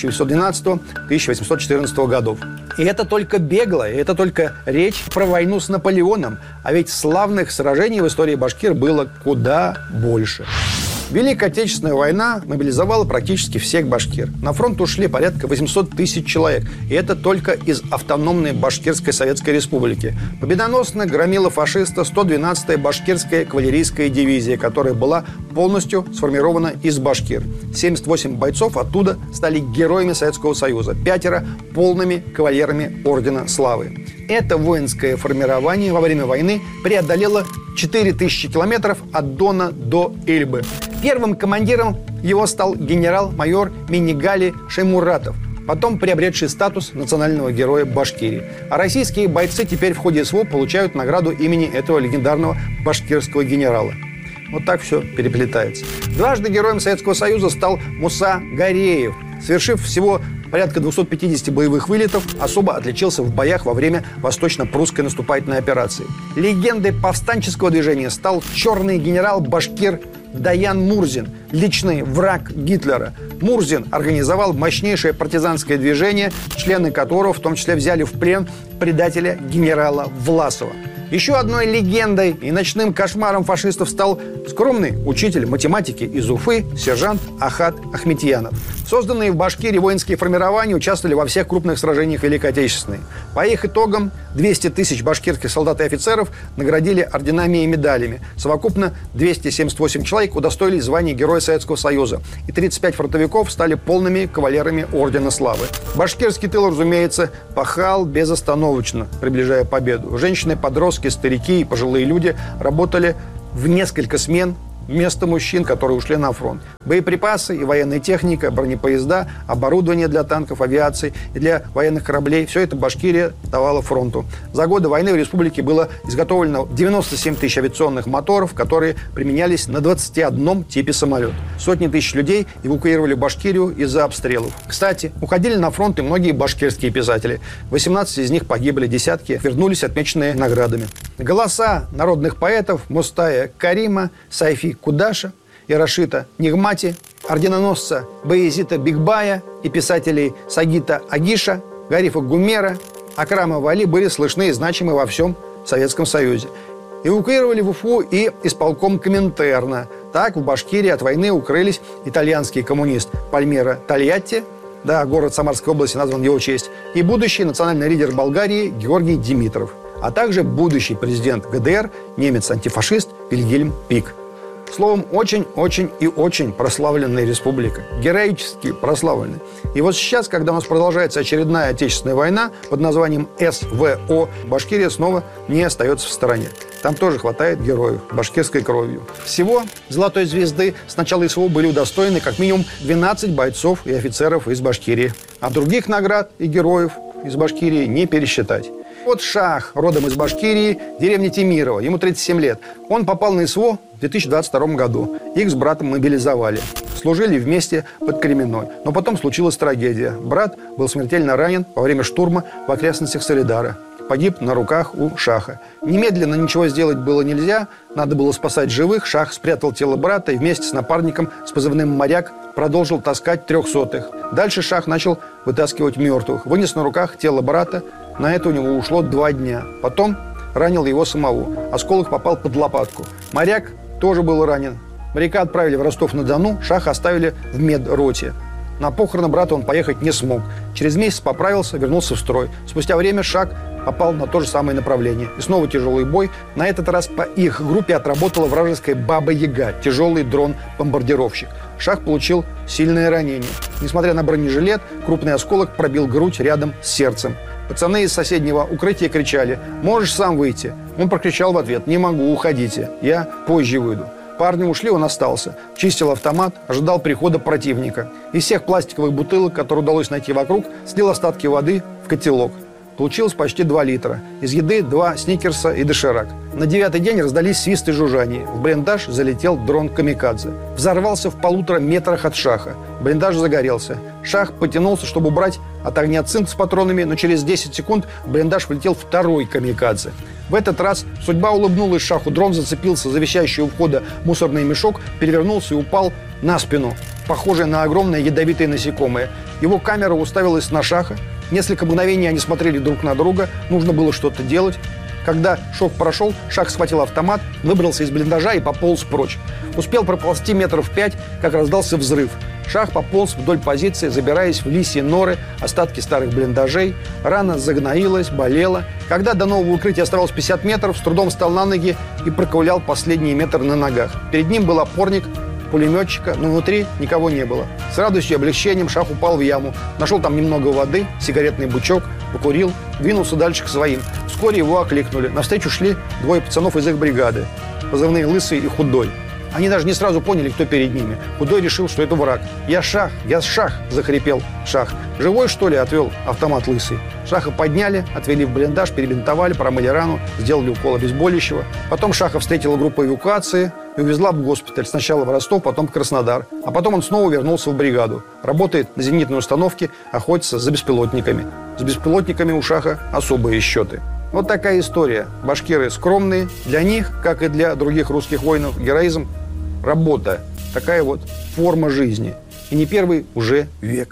[SPEAKER 6] 1812-1814 годов. И это только бегло, и это только речь про войну с Наполеоном. А ведь славных сражений в истории башкир было куда больше. Великая Отечественная война мобилизовала практически всех башкир. На фронт ушли порядка 800 тысяч человек. И это только из автономной Башкирской Советской Республики. Победоносно громила фашиста 112-я башкирская кавалерийская дивизия, которая была полностью сформирована из башкир. 78 бойцов оттуда стали героями Советского Союза. 5 полными кавалерами Ордена Славы. Это воинское формирование во время войны преодолело 4000 километров от Дона до Эльбы. Первым командиром его стал генерал-майор Минигали Шаймуратов, потом приобретший статус национального героя Башкирии. А российские бойцы теперь в ходе СВО получают награду имени этого легендарного башкирского генерала. Вот так все переплетается. Дважды героем Советского Союза стал Муса Гареев. Совершив всего порядка 250 боевых вылетов, особо отличился в боях во время восточно-прусской наступательной операции. Легендой повстанческого движения стал черный генерал-башкир Даян Мурзин, личный враг Гитлера. Мурзин организовал мощнейшее партизанское движение, члены которого в том числе взяли в плен предателя генерала Власова. Еще одной легендой и ночным кошмаром фашистов стал скромный учитель математики из Уфы сержант Ахат Ахметьянов. Созданные в Башкирии воинские формирования участвовали во всех крупных сражениях Великой Отечественной. По их итогам 200 тысяч башкирских солдат и офицеров наградили орденами и медалями. Совокупно 278 человек удостоились звания Героя Советского Союза. И 35 фронтовиков стали полными кавалерами Ордена Славы. Башкирский тыл, разумеется, пахал безостановочно, приближая победу. Женщины, подростки, старики и пожилые люди работали в несколько смен вместо мужчин, которые ушли на фронт. Боеприпасы и военная техника, бронепоезда, оборудование для танков, авиации и для военных кораблей – все это Башкирия давала фронту. За годы войны в республике было изготовлено 97 тысяч авиационных моторов, которые применялись на 21 типе самолет. Сотни тысяч людей эвакуировали Башкирию из-за обстрелов. Кстати, уходили на фронт и многие башкирские писатели. 18 из них погибли, десятки вернулись отмеченные наградами. Голоса народных поэтов Мустая Карима, Сайфи Кудаша и Рашита Нигмати, орденоносца Баязита Бигбая и писателей Сагита Агиша, Гарифа Гумера, Акрама Вали были слышны и значимы во всем Советском Союзе. Эвакуировали в Уфу и исполком Коминтерна. Так в Башкирии от войны укрылись итальянский коммунист Пальмиро Тольятти, да, город Самарской области назван в его честь, и будущий национальный лидер Болгарии Георгий Димитров, а также будущий президент ГДР, немец-антифашист Вильгельм Пик. Словом, очень и очень прославленная республика. Героически прославленная. И вот сейчас, когда у нас продолжается очередная отечественная война под названием СВО, Башкирия снова не остается в стороне. Там тоже хватает героев башкирской кровью. Всего «Золотой звезды» с начала СВО были удостоены как минимум 12 бойцов и офицеров из Башкирии. А других наград и героев из Башкирии не пересчитать. Вот Шах, родом из Башкирии, деревня Темирово, ему 37 лет. Он попал на СВО в 2022 году. Их с братом мобилизовали. Служили вместе под Кременной. Но потом случилась трагедия. Брат был смертельно ранен во время штурма в окрестностях Солидара. Погиб на руках у Шаха. Немедленно ничего сделать было нельзя. Надо было спасать живых. Шах спрятал тело брата и вместе с напарником с позывным «Моряк» продолжил таскать 300-х. Дальше Шах начал вытаскивать мертвых. Вынес на руках тело брата. На это у него ушло 2 дня. Потом ранил его самого. Осколок попал под лопатку. Моряк тоже был ранен. Моряка отправили в Ростов-на-Дону. Шаха оставили в медроте. На похороны брата он поехать не смог. Через месяц поправился, вернулся в строй. Спустя время Шах попал на то же самое направление. И снова тяжелый бой. На этот раз по их группе отработала вражеская «Баба-Яга», тяжелый дрон-бомбардировщик. Шах получил сильное ранение. Несмотря на бронежилет, крупный осколок пробил грудь рядом с сердцем. Пацаны из соседнего укрытия кричали: «Можешь сам выйти?» Он прокричал в ответ: «Не могу, уходите, я позже выйду». Парни ушли, он остался. Чистил автомат, ожидал прихода противника. Из всех пластиковых бутылок, которые удалось найти вокруг, слил остатки воды в котелок. Получилось почти 2 литра. Из еды 2 сникерса и доширак. На 9-й день раздались свист и жужжание. В блиндаж залетел дрон «Камикадзе». Взорвался в 1,5 метрах от Шаха. Блиндаж загорелся. Шах потянулся, чтобы убрать от огня цинк с патронами, но через 10 секунд в блиндаж влетел 2-й «Камикадзе». В этот раз судьба улыбнулась Шаху. Дрон зацепился за висящий у входа мусорный мешок, перевернулся и упал на спину, похожий на огромное ядовитое насекомое. Его камера уставилась на Шаха. Несколько мгновений они смотрели друг на друга. Нужно было что-то делать. Когда шок прошел, Шах схватил автомат, выбрался из блиндажа и пополз прочь. Успел проползти 5 метров, как раздался взрыв. Шах пополз вдоль позиции, забираясь в лисьи норы, остатки старых блиндажей. Рана загноилась, болела. Когда до нового укрытия оставалось 50 метров, с трудом встал на ноги и проковылял последние метры на ногах. Перед ним был опорник пулеметчика, но внутри никого не было. С радостью и облегчением Шах упал в яму. Нашел там немного воды, сигаретный бучок, покурил, двинулся дальше к своим. Вскоре его окликнули. Навстречу шли 2 пацанов из их бригады. Позывные «Лысый» и «Худой». Они даже не сразу поняли, кто перед ними. Худой решил, что это враг. «Я Шах! Я Шах!» – захрипел Шах. «Живой, что ли?» – отвел автомат Лысый. Шаха подняли, отвели в блиндаж, перебинтовали, промыли рану, сделали укол обезболивающего. Потом Шаха встретила группа эвакуации и увезла в госпиталь. Сначала в Ростов, потом в Краснодар. А потом он снова вернулся в бригаду. Работает на зенитной установке, охотится за беспилотниками. С беспилотниками у Шаха особые счеты. Вот такая история. Башкиры скромные. Для них, как и для других русских воинов, героизм – работа. Такая вот форма жизни. И не первый уже век.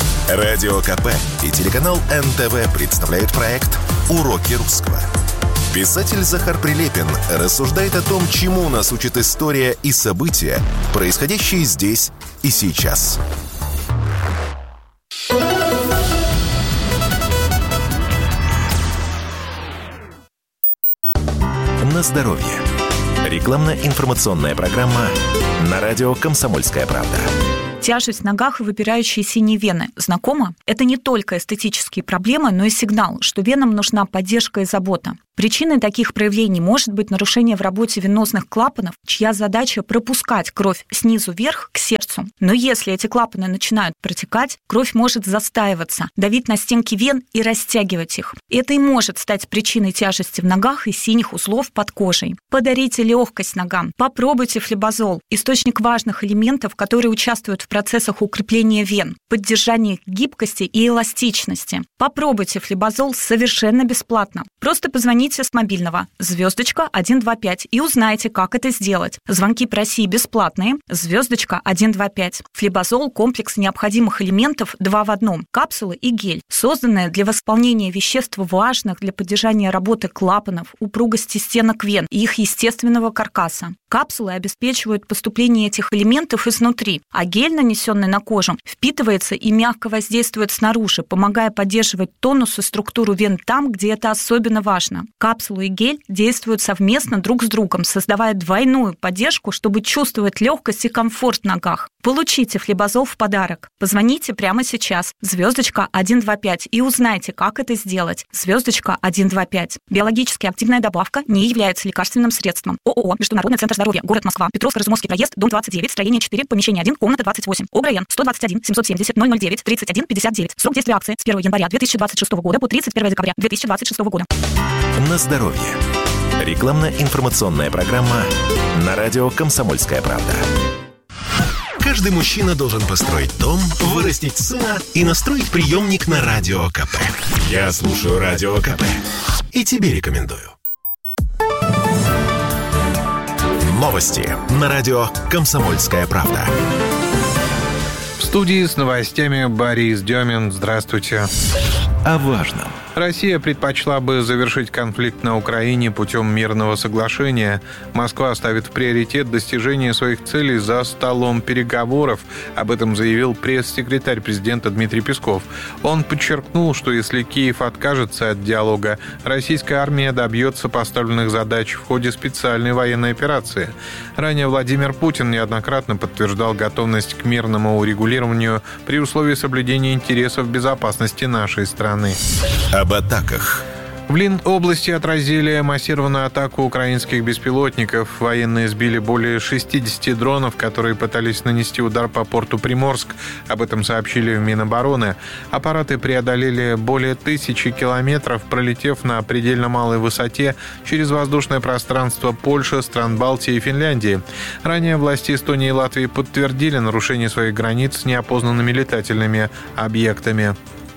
[SPEAKER 2] Радио КП и телеканал НТВ представляют проект «Уроки русского». Писатель Захар Прилепин рассуждает о том, чему нас учит история и события, происходящие здесь и сейчас. На здоровье. Рекламно-информационная программа на радио «Комсомольская правда».
[SPEAKER 14] Тяжесть в ногах и выпирающие синие вены. Знакомо? Это не только эстетические проблемы, но и сигнал, что венам нужна поддержка и забота. Причиной таких проявлений может быть нарушение в работе венозных клапанов, чья задача пропускать кровь снизу вверх к сердцу. Но если эти клапаны начинают протекать, кровь может застаиваться, давить на стенки вен и растягивать их. Это и может стать причиной тяжести в ногах и синих узлов под кожей. Подарите легкость ногам. Попробуйте флебазол, источник важных элементов, которые участвуют в процессах укрепления вен, поддержания гибкости и эластичности. Попробуйте флебазол совершенно бесплатно. Просто позвоните с мобильного *125 и узнайте, как это сделать. Звонки по России бесплатные. *125. Флебазол – комплекс необходимых элементов 2 в 1. Капсулы и гель, созданные для восполнения веществ, важных для поддержания работы клапанов, упругости стенок вен и их естественного каркаса. Капсулы обеспечивают поступление этих элементов изнутри, а гель, нанесенный на кожу, впитывается и мягко воздействует снаружи, помогая поддерживать тонус и структуру вен там, где это особенно важно. Капсулы и гель действуют совместно друг с другом, создавая двойную поддержку, чтобы чувствовать легкость и комфорт в ногах. Получите флебазол в подарок. Позвоните прямо сейчас. *125 и узнайте, как это сделать. *125. Биологически активная добавка не является лекарственным средством. ООО «Международный центр здоровья», город Москва, Петровско-Разумовский проезд, дом 29, строение 4, помещение 1, комната 28. ОГРН 121 770 009 31 59. Срок действия акции с 1 января 2026 года по 31 декабря 2026 года.
[SPEAKER 2] На здоровье. Рекламно-информационная программа на радио «Комсомольская правда». Каждый мужчина должен построить дом, вырастить сына и настроить приемник на Радио КП. Я слушаю Радио КП и тебе рекомендую. Новости на радио «Комсомольская правда».
[SPEAKER 9] В студии с новостями Борис Демин. Здравствуйте.
[SPEAKER 2] О важном.
[SPEAKER 9] Россия предпочла бы завершить конфликт на Украине путем мирного соглашения. Москва ставит в приоритет достижение своих целей за столом переговоров. Об этом заявил пресс-секретарь президента Дмитрий Песков. Он подчеркнул, что если Киев откажется от диалога, российская армия добьется поставленных задач в ходе специальной военной операции. Ранее Владимир Путин неоднократно подтверждал готовность к мирному урегулированию при условии соблюдения интересов безопасности нашей страны.
[SPEAKER 2] Об атаках.
[SPEAKER 9] В Ленобласти отразили массированную атаку украинских беспилотников. Военные сбили более 60 дронов, которые пытались нанести удар по порту Приморск. Об этом сообщили в Минобороны. Аппараты преодолели более 1000 километров, пролетев на предельно малой высоте через воздушное пространство Польши, стран Балтии и Финляндии. Ранее власти Эстонии и Латвии подтвердили нарушение своих границ неопознанными летательными объектами.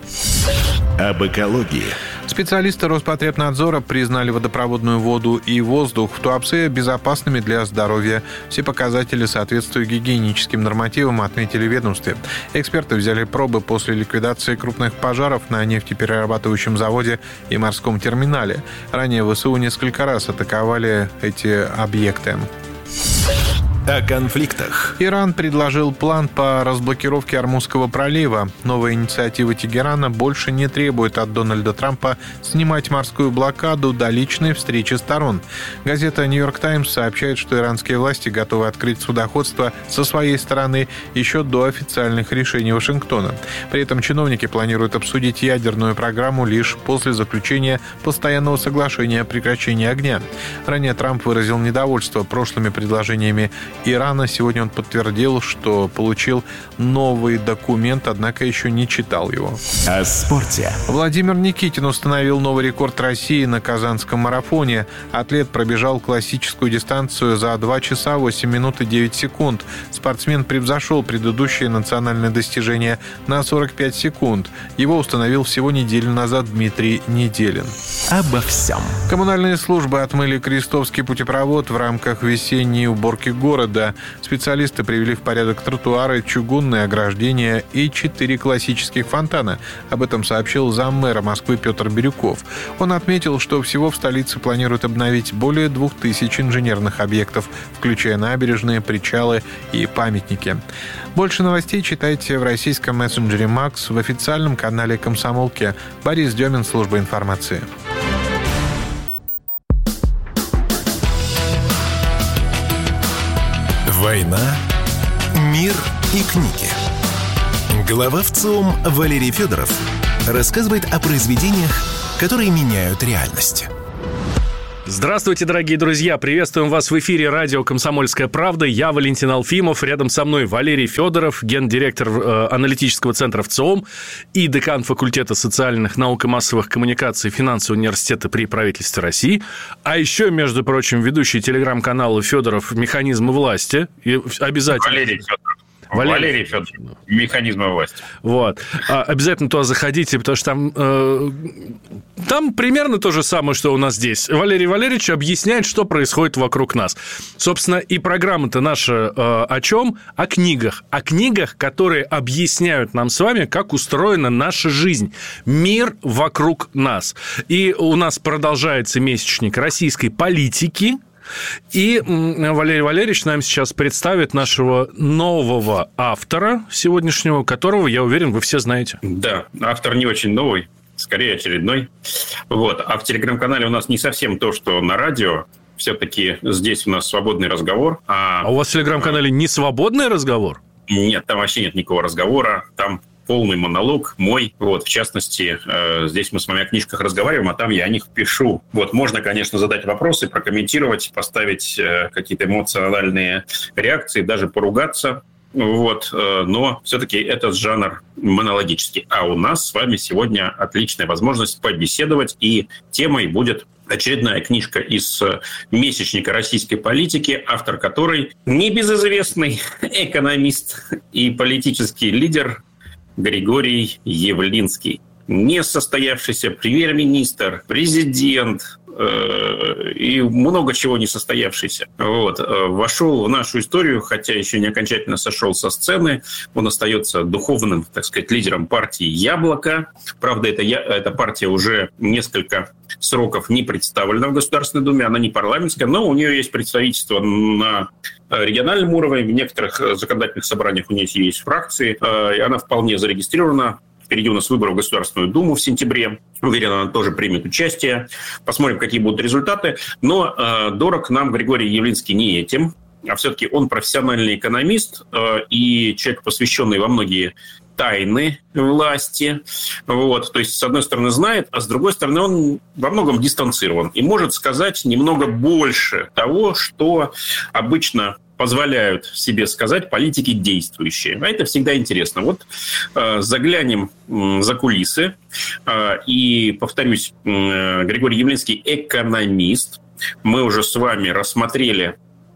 [SPEAKER 2] Об экологии.
[SPEAKER 9] Специалисты Роспотребнадзора признали водопроводную воду и воздух в Туапсе безопасными для здоровья. Все показатели соответствуют гигиеническим нормативам, отметили в ведомстве. Эксперты взяли пробы после ликвидации крупных пожаров на нефтеперерабатывающем заводе и морском терминале. Ранее ВСУ несколько раз атаковали эти объекты.
[SPEAKER 2] О конфликтах.
[SPEAKER 9] Иран предложил план по разблокировке Ормузского пролива. Новая инициатива Тегерана больше не требует от Дональда Трампа снимать морскую блокаду до личной встречи сторон. Газета «Нью-Йорк Таймс» сообщает, что иранские власти готовы открыть судоходство со своей стороны еще до официальных решений Вашингтона. При этом чиновники планируют обсудить ядерную программу лишь после заключения постоянного соглашения о прекращении огня. Ранее Трамп выразил недовольство прошлыми предложениями Ирана. Сегодня он подтвердил, что получил новый документ, однако еще не читал его.
[SPEAKER 2] О спорте.
[SPEAKER 9] Владимир Никитин установил новый рекорд России на Казанском марафоне. Атлет пробежал классическую дистанцию за 2 часа 8 минут и 9 секунд. Спортсмен превзошел предыдущее национальное достижение на 45 секунд. Его установил всего неделю назад Дмитрий Неделин.
[SPEAKER 2] Обо всем.
[SPEAKER 9] Коммунальные службы отмыли Крестовский путепровод в рамках весенней уборки города. города. Специалисты привели в порядок тротуары, чугунные ограждения и 4 классических фонтана. Об этом сообщил заммэра Москвы Петр Бирюков. Он отметил, что всего в столице планируют обновить более 2000 инженерных объектов, включая набережные, причалы и памятники. Больше новостей читайте в российском мессенджере «Макс», в официальном канале «Комсомолки». Борис Демин, служба информации.
[SPEAKER 2] «Война, мир и книги». Глава ВЦИОМ Валерий Федоров рассказывает о произведениях, которые меняют реальность.
[SPEAKER 15] Здравствуйте, дорогие друзья! Приветствуем вас в эфире радио «Комсомольская правда». Я Валентин Алфимов. Рядом со мной Валерий Федоров, гендиректор аналитического центра ВЦИОМ и декан факультета социальных наук и массовых коммуникаций финансового университета при правительстве России. А еще, между прочим, ведущий телеграм-канала Федоров «Механизмы власти». И обязательно...
[SPEAKER 16] Валерий Федоров. «Механизмы власти».
[SPEAKER 15] Вот. Обязательно туда заходите, потому что там примерно то же самое, что у нас здесь. Валерий Валерьевич объясняет, что происходит вокруг нас. Собственно, и программа-то наша о чем? О книгах. О книгах, которые объясняют нам с вами, как устроена наша жизнь. Мир вокруг нас. И у нас продолжается месячник российской политики. И Валерий Валерьевич нам сейчас представит нашего нового автора сегодняшнего, которого, я уверен, вы все знаете.
[SPEAKER 16] Да, автор не очень новый, скорее очередной. Вот. А в телеграм-канале у нас не совсем то, что на радио. Все-таки здесь у нас свободный разговор.
[SPEAKER 15] А у вас в телеграм-канале не свободный разговор?
[SPEAKER 16] Нет, там вообще нет никакого разговора. Там полный монолог мой. Вот, в частности, здесь мы с вами о книжках разговариваем, а там я о них пишу. Вот, можно, конечно, задать вопросы, прокомментировать, поставить какие-то эмоциональные реакции, даже поругаться. Вот, но все-таки этот жанр монологический. А у нас с вами сегодня отличная возможность побеседовать, и темой будет очередная книжка из месячника российской политики, автор которой небезызвестный экономист и политический лидер Григорий Явлинский. Несостоявшийся премьер-министр, президент и много чего не состоявшийся. Вот. Вошел в нашу историю, хотя еще не окончательно сошел со сцены. Он остается духовным, так сказать, лидером партии «Яблоко». Правда, эта партия уже несколько сроков не представлена в Государственной Думе. Она не парламентская, но у нее есть представительство на региональном уровне. В некоторых законодательных собраниях у нее есть фракции. И она вполне зарегистрирована. Впереди у нас выборы в Государственную Думу в сентябре. Уверен, она тоже примет участие. Посмотрим, какие будут результаты. Но дорог нам Григорий Явлинский не этим. А все-таки он профессиональный экономист и человек, посвященный во многие тайны власти. Вот. То есть, с одной стороны, знает, а с другой стороны, он во многом дистанцирован. И может сказать немного больше того, что обычно позволяют себе сказать политики действующие. А это всегда интересно. Вот заглянем за кулисы. И, повторюсь, Григорий Явлинский экономист. Мы уже с вами рассмотрели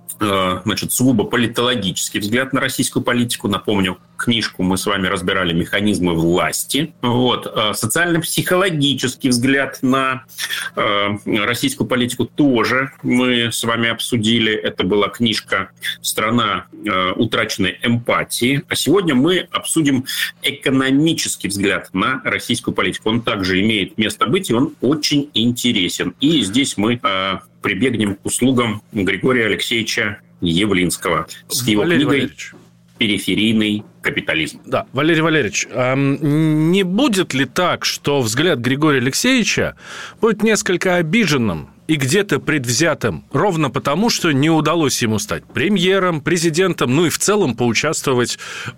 [SPEAKER 16] сугубо политологический взгляд на российскую политику. Напомню, книжку мы с вами разбирали «Механизмы власти». Вот. Социально-психологический взгляд на российскую политику тоже мы с вами обсудили. Это была книжка «Страна утраченной эмпатии». А сегодня мы обсудим экономический взгляд на российскую политику. Он также имеет место быть, и он очень интересен. И здесь мы прибегнем к услугам Григория Алексеевича Явлинского с его книгой «Периферийный капитализм».
[SPEAKER 15] Да, Валерий Валерьевич, не будет ли так, что взгляд Григория Алексеевича будет несколько обиженным и где-то предвзятым, ровно потому, что не удалось ему стать премьером, президентом, ну и в целом поучаствовать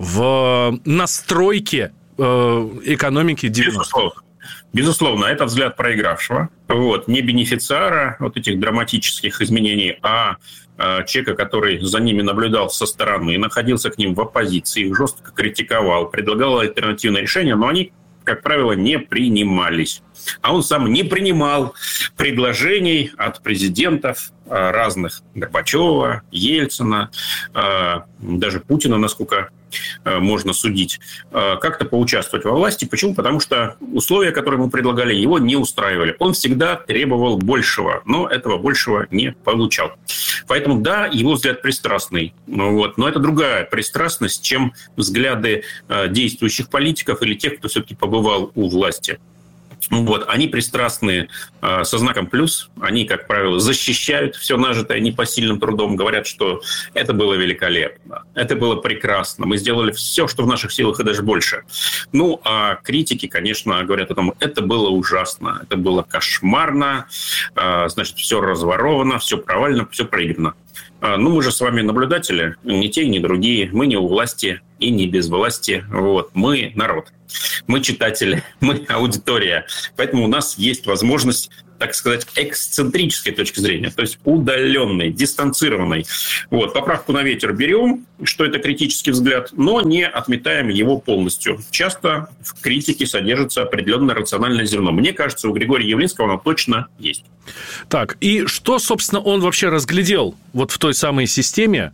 [SPEAKER 15] в настройке экономики 90-х?
[SPEAKER 16] Безусловно, это взгляд проигравшего. Вот, не бенефициара вот этих драматических изменений, а человека, который за ними наблюдал со стороны, находился к ним в оппозиции, их жестко критиковал, предлагал альтернативные решения, но они, как правило, не принимались. А он сам не принимал предложений от президентов разных: Горбачева, Ельцина, даже Путина, насколько можно судить, как-то поучаствовать во власти. Почему? Потому что условия, которые мы предлагали, его не устраивали. Он всегда требовал большего, но этого большего не получал. Поэтому, да, его взгляд пристрастный. Вот, но это другая пристрастность, чем взгляды действующих политиков или тех, кто все-таки побывал у власти. Вот, они пристрастные со знаком плюс, они, как правило, защищают все нажитое непосильным трудом, говорят, что это было великолепно, это было прекрасно, мы сделали все, что в наших силах и даже больше. Ну, а критики, конечно, говорят о том, это было ужасно, это было кошмарно, значит, все разворовано, все провалено, все проиграно. Ну, мы же с вами наблюдатели, ни те, ни другие. Мы не у власти и не без власти. Вот. Мы народ, мы читатели, мы аудитория. Поэтому у нас есть возможность, так сказать, эксцентрической точки зрения, то есть удаленной, дистанцированной. Вот. Поправку на ветер берем, что это критический взгляд, но не отметаем его полностью. Часто в критике содержится определенное рациональное зерно. Мне кажется, у Григория Явлинского оно точно есть.
[SPEAKER 15] Так, и что, собственно, он вообще разглядел вот в той самой системе,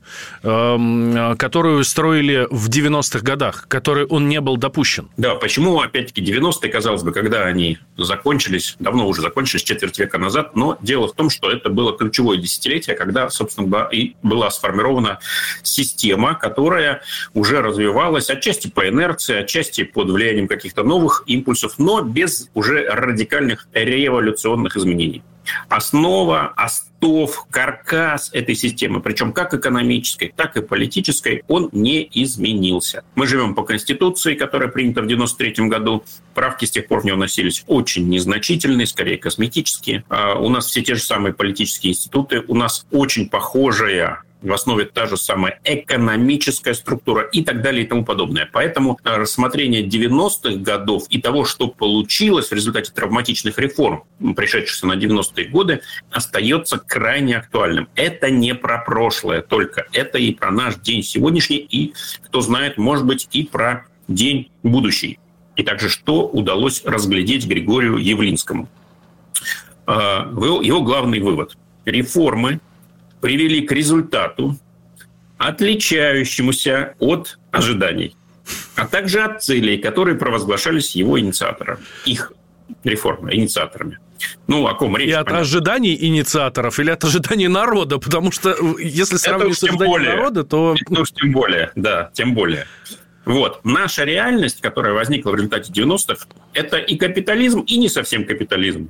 [SPEAKER 15] которую строили в 90-х годах, к которой он не был допущен?
[SPEAKER 16] Да, почему, опять-таки, 90-е, казалось бы, когда они закончились, давно уже закончились, четверть века назад, но дело в том, что это было ключевое десятилетие, когда, собственно, и была сформирована система, которая уже развивалась отчасти по инерции, отчасти под влиянием каких-то новых импульсов, но без уже радикальных революционных изменений. Основа, остов, каркас этой системы, причем как экономической, так и политической, он не изменился. Мы живем по Конституции, которая принята в 1993 году. Правки с тех пор в нее вносились очень незначительные, скорее косметические. У нас все те же самые политические институты, у нас очень похожая в основе та же самая экономическая структура и так далее и тому подобное. Поэтому рассмотрение 90-х годов и того, что получилось в результате травматичных реформ, пришедшихся на 90-е годы, остается крайне актуальным. Это не про прошлое только, это и про наш день сегодняшний, и, кто знает, может быть, и про день будущий. И также, что удалось разглядеть Григорию Явлинскому. Его главный вывод. Реформы привели к результату, отличающемуся от ожиданий, а также от целей, которые провозглашались его инициаторами, их реформы, инициаторами. Ну, о ком речь?
[SPEAKER 15] И от ожиданий инициаторов или от ожиданий народа? Потому что если сравнивать с ожиданиями народа, то...
[SPEAKER 16] Ну, тем более, да, тем более. Вот. Наша реальность, которая возникла в результате 90-х, это и капитализм, и не совсем капитализм.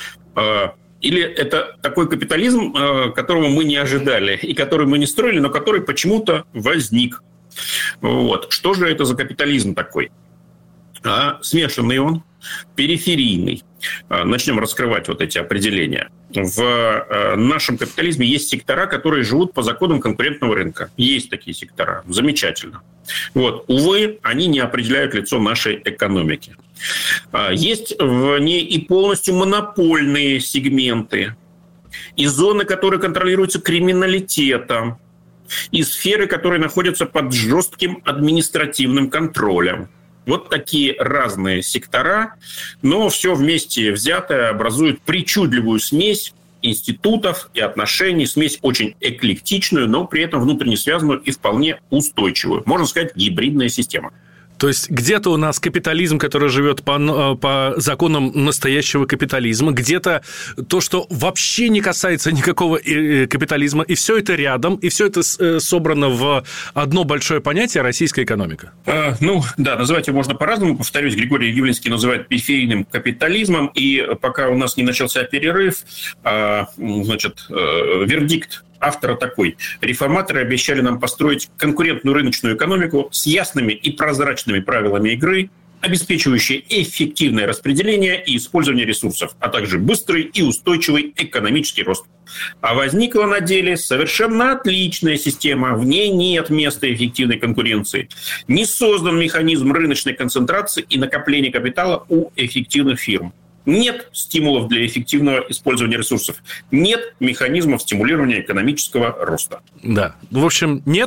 [SPEAKER 16] Или это такой капитализм, которого мы не ожидали, и который мы не строили, но который почему-то возник. Вот. Что же это за капитализм такой? Смешанный он, периферийный. Начнем раскрывать вот эти определения. В нашем капитализме есть сектора, которые живут по законам конкурентного рынка. Есть такие сектора. Замечательно. Вот. Увы, они не определяют лицо нашей экономики. Есть в ней и полностью монопольные сегменты, и зоны, которые контролируются криминалитетом, и сферы, которые находятся под жестким административным контролем. Вот такие разные сектора, но все вместе взятое образует причудливую смесь институтов и отношений, смесь очень эклектичную, но при этом внутренне связанную и вполне устойчивую. Можно сказать, гибридная система.
[SPEAKER 15] То есть где-то у нас капитализм, который живет по законам настоящего капитализма, где-то то, что вообще не касается никакого капитализма, и все это рядом, и все это собрано в одно большое понятие российская экономика.
[SPEAKER 16] Ну, да, называть его можно по-разному. Повторюсь, Григорий Явлинский называет периферийным капитализмом, и пока у нас не начался перерыв, значит, вердикт автора такой. Реформаторы обещали нам построить конкурентную рыночную экономику с ясными и прозрачными правилами игры, обеспечивающие эффективное распределение и использование ресурсов, а также быстрый и устойчивый экономический рост. А возникла на деле совершенно отличная система. В ней нет места эффективной конкуренции. Не создан механизм рыночной концентрации и накопления капитала у эффективных фирм. Нет стимулов для эффективного использования ресурсов. Нет механизмов стимулирования экономического роста.
[SPEAKER 15] Да. В общем, нет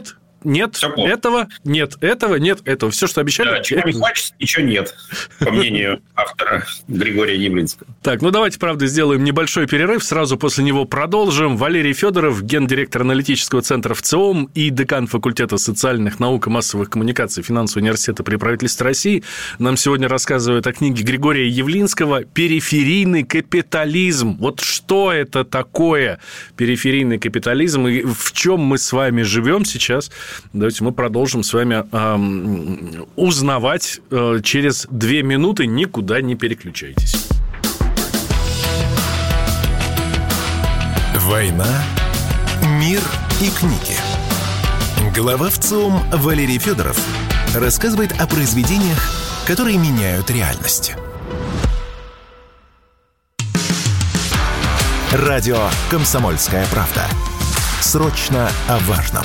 [SPEAKER 15] нет этого, нет этого, нет этого. Все, что обещали...
[SPEAKER 16] Да, чего не хочется, ничего нет, по мнению автора Григория Явлинского.
[SPEAKER 15] Так, давайте, правда, сделаем небольшой перерыв, сразу после него продолжим. Валерий Федоров, гендиректор аналитического центра ВЦИОМ и декан факультета социальных наук и массовых коммуникаций Финансового университета при правительстве России, нам сегодня рассказывают о книге Григория Явлинского «Периферийный капитализм». Вот что это такое периферийный капитализм и в чем мы с вами живем сейчас? Давайте мы продолжим с вами узнавать через 2 минуты. Никуда не переключайтесь.
[SPEAKER 2] «Война, мир и книги». Глава ВЦИОМ Валерий Федоров рассказывает о произведениях, которые меняют реальность. Радио «Комсомольская правда». Срочно о важном.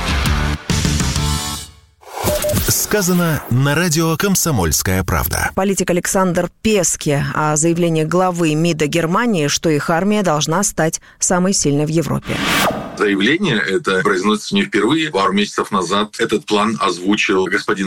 [SPEAKER 2] Сказано на радио «Комсомольская правда».
[SPEAKER 11] Политик Александр Песке о заявлении главы МИДа Германии, что их армия должна стать самой сильной в Европе.
[SPEAKER 17] Заявление это произносится не впервые. Пару месяцев назад этот план озвучил господин